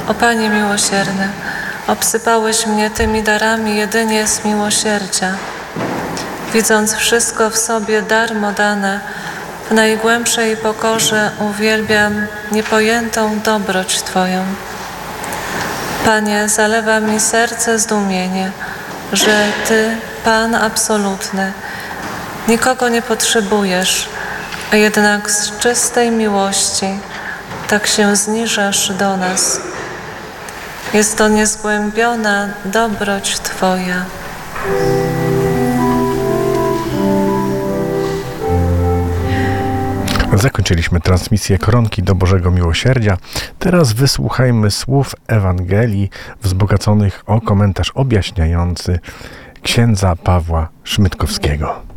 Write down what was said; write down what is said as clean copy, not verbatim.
O Panie miłosierny, obsypałeś mnie tymi darami jedynie z miłosierdzia. Widząc wszystko w sobie darmo dane, w najgłębszej pokorze uwielbiam niepojętą dobroć Twoją. Panie, zalewa mi serce zdumienie, że Ty, Pan absolutny, nikogo nie potrzebujesz, a jednak z czystej miłości tak się zniżasz do nas. Jest to niezgłębiona dobroć Twoja. Zakończyliśmy transmisję Koronki do Bożego Miłosierdzia. Teraz wysłuchajmy słów Ewangelii wzbogaconych o komentarz objaśniający księdza Pawła Szmytkowskiego.